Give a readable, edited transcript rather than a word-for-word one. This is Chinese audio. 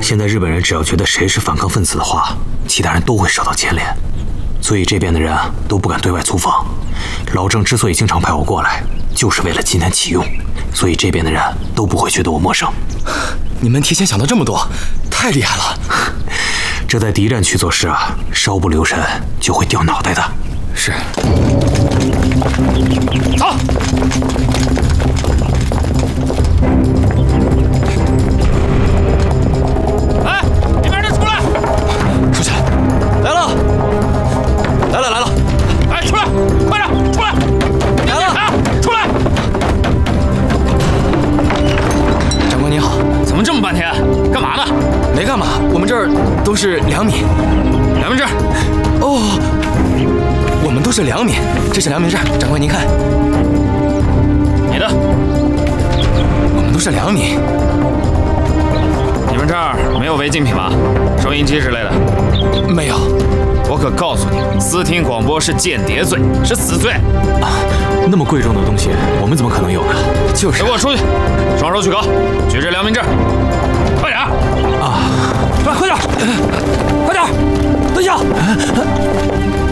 现在日本人只要觉得谁是反抗分子的话，其他人都会受到牵连，所以这边的人都不敢对外粗访。老郑之所以经常派我过来，就是为了今天启用，所以这边的人都不会觉得我陌生。 你们提前想到这么多，太厉害了。 这在敌占区做事啊，稍不留神就会掉脑袋的。 是。 走。哎，里面人出来！ 出去。来了，来了来了！ 哎，出来，快点，出来！ 来了， 出来！ 长官您好。 怎么这么半天？干嘛呢？ 没干嘛，我们这儿都是良民。 良民证。 哦，我们都是良民，这是良民证，长官您看。 你的。 我们都是良民。 你们这儿没有违禁品吧？收音机之类的？ 没有。 我可告诉你，私听广播是间谍罪，是死罪。 啊，那么贵重的东西，我们怎么可能有呢？ 就是。 给我出去，双手举高，举着良民证，快点！ 啊， 来，快点，快点，蹲下！